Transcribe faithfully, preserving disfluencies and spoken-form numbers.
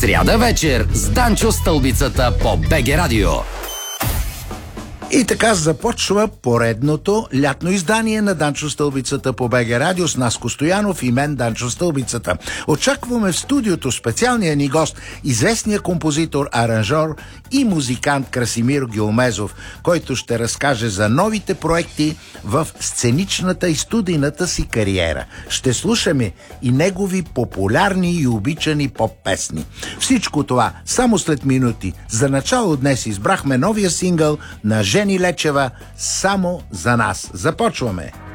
Сряда вечер с Данчо Стълбицата по БГ Радио. И така започва поредното лятно издание на Данчо Стълбицата по БГ Радио с Наско Стоянов и мен, Данчо Стълбицата. Очакваме в студиото специалния ни гост, известния композитор, аранжор и музикант Красимир Гюлмезов, който ще разкаже за новите проекти в сценичната и студийната си кариера. Ще слушаме и негови популярни и обичани поп-песни. Всичко това само след минути. За начало днес избрахме новия сингъл на Жени Лечева «Само за нас». Започваме!